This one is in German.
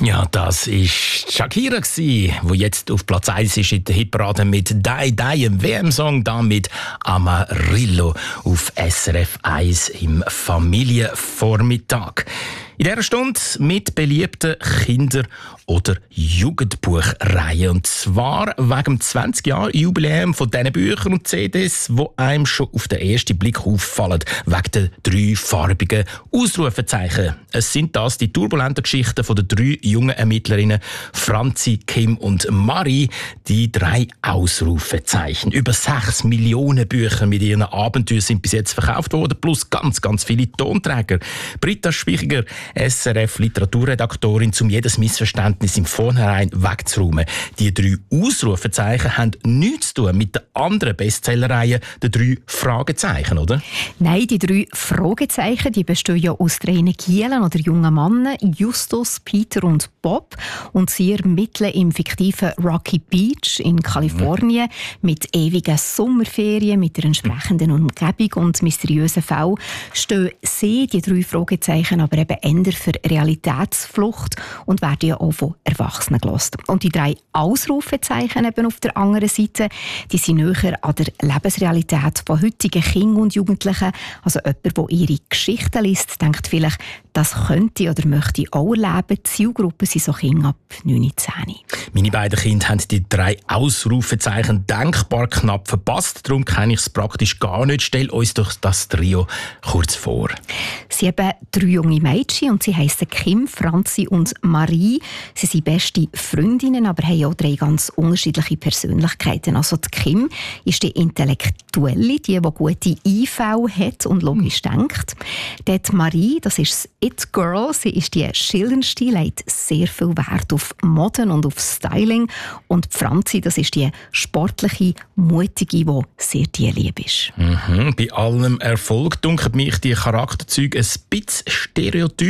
Ja, das war Shakira, die jetzt auf Platz 1 ist in der Hitparade mit «Die Die», einem WM-Song, da mit «Amarillo» auf SRF 1 im Familienvormittag. In dieser Stunde mit beliebten Kinder- oder Jugendbuchreihen. Und zwar wegen dem 20-Jahre-Jubiläum von diesen Büchern und CDs, die einem schon auf den ersten Blick auffallen, wegen den 3 farbigen Ausrufezeichen. Es sind das die turbulenten Geschichten von den 3 jungen Ermittlerinnen Franzi, Kim und Marie, die 3 Ausrufezeichen. Über 6 Millionen Bücher mit ihren Abenteuern sind bis jetzt verkauft worden, plus ganz, ganz viele Tonträger. Britta Spichiger, SRF-Literaturredaktorin, um jedes Missverständnis im Vornherein wegzuräumen. Die 3 Ausrufezeichen haben nichts zu tun mit der anderen Bestsellerreihe, den 3 Fragezeichen, oder? Nein, die 3 Fragezeichen, die bestehen ja aus 3 Gielen oder jungen Männern, Justus, Peter und Bob. Und sie ermitteln im fiktiven Rocky Beach in Kalifornien mit ewigen Sommerferien, mit einer entsprechenden Umgebung und mysteriösen Fällen. Stehen sie, die 3 Fragezeichen, aber eben eher für Realitätsflucht und werden ja auch von Erwachsenen gehört. Und die 3 Ausrufezeichen eben auf der anderen Seite, die sind näher an der Lebensrealität von heutigen Kindern und Jugendlichen. Also jemand, der ihre Geschichten liest, denkt vielleicht, das könnte oder möchte ich auch erleben. Die Zielgruppe sind so Kinder ab 9, 10. Meine beiden Kinder haben die 3 Ausrufezeichen denkbar knapp verpasst. Darum kenne ich es praktisch gar nicht. Stell uns doch das Trio kurz vor. Sie haben 3 junge Mädchen und sie heissen Kim, Franzi und Marie. Sie sind beste Freundinnen, aber haben auch 3 ganz unterschiedliche Persönlichkeiten. Also die Kim ist die Intellektuelle, die gute Einfälle hat und logisch denkt. Die Marie, das ist das It-Girl. Sie ist die schillerndste, legt sehr viel Wert auf Moden und auf Styling. Und die Franzi, das ist die sportliche, mutige, die sehr tierlieb ist. Bei allem Erfolg dunkelt mich die Charakterzüge ein bisschen stereotyp.